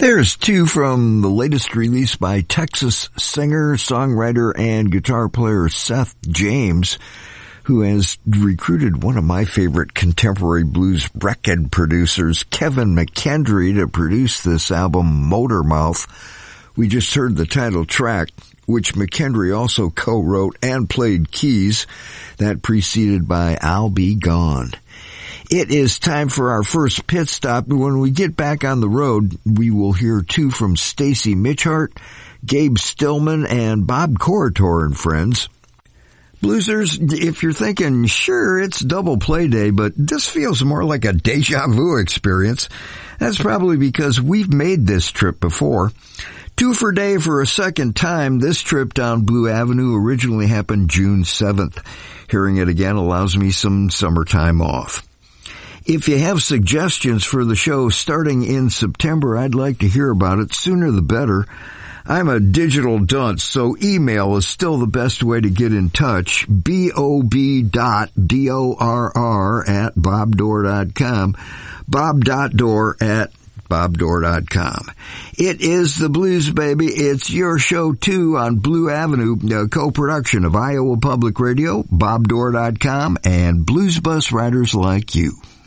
There's two from the latest release by Texas singer, songwriter, and guitar player Seth James, who has recruited one of my favorite contemporary blues record producers, Kevin McKendry, to produce this album, Motormouth. We just heard the title track, which McKendry also co-wrote and played keys, that preceded by I'll Be Gone. It is time for our first pit stop. When we get back on the road, we will hear two from Stacy Mitchhart, Gabe Stillman, and Bob Corritore and friends. Bluesers, if you're thinking, sure, it's double play day, but this feels more like a deja vu experience, that's probably because we've made this trip before. Two for Day for a second time. This trip down Blue Avenue originally happened June 7th. Hearing it again allows me some summertime off. If you have suggestions for the show starting in September, I'd like to hear about it. Sooner the better. I'm a digital dunce, so email is still the best way to get in touch. bob.dorr@bobdoor.com. bob.dorr@bobdoor.com. It is the Blues Baby. It's your show, too, on Blue Avenue, a co-production of Iowa Public Radio, bobdoor.com, and Blues Bus Riders Like You.